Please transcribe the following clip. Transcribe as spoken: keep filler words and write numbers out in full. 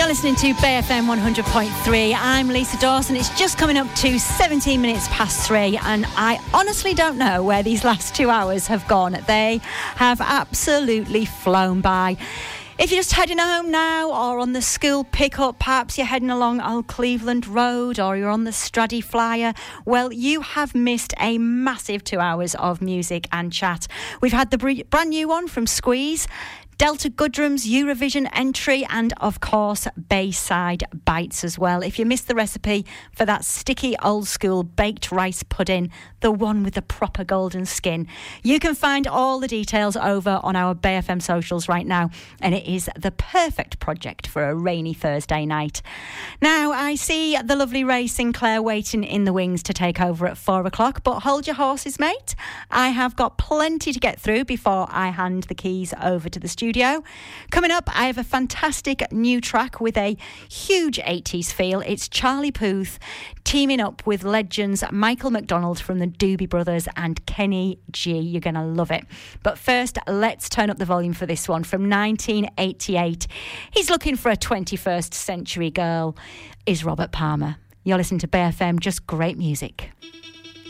You're listening to B F M one hundred point three. I'm Lisa Dawson. It's just coming up to seventeen minutes past three, and I honestly don't know where these last two hours have gone. They have absolutely flown by. If you're just heading home now, or on the school pickup, perhaps you're heading along Old Cleveland Road, or you're on the Straddy Flyer, well, you have missed a massive two hours of music and chat. We've had the brand new one from Squeeze, Delta Goodrum's Eurovision entry, and of course Bayside Bites as well. If you missed the recipe for that sticky old school baked rice pudding, the one with the proper golden skin, you can find all the details over on our B F M socials right now, and it is the perfect project for a rainy Thursday night. Now, I see the lovely Ray Sinclair waiting in the wings to take over at four o'clock, but hold your horses, mate. I have got plenty to get through before I hand the keys over to the studio. Coming up, I have a fantastic new track with a huge eighties feel. It's Charlie Puth teaming up with legends Michael McDonald from the Doobie Brothers and Kenny G. You're going to love it. But first, let's turn up the volume for this one from nineteen eighty-eight. He's looking for a twenty-first century girl, is Robert Palmer. You're listening to B F M, just great music.